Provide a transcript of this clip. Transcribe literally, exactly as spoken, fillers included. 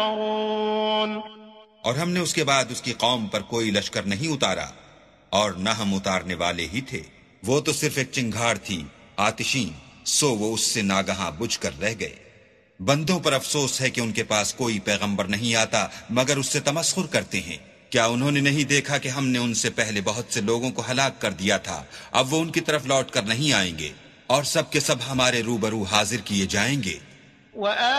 और हमने उसके बाद उसकी कौम पर कोई लश्कर नहीं उतारा और न हम उतारने वाले ही थे। वो तो सिर्फ एक चिंगार थी आतिशीन, सो वो उससे नागहां बुझ कर रह गए। बंदों पर अफसोस है कि उनके पास कोई पैगंबर नहीं आता मगर उससे तमस्खुर करते हैं। क्या उन्होंने नहीं देखा कि हमने उनसे पहले बहुत से लोगों को हलाक कर दिया था? अब वो उनकी तरफ लौट कर नहीं आएंगे और सब के सब हमारे रूबरू हाजिर किए जाएंगे।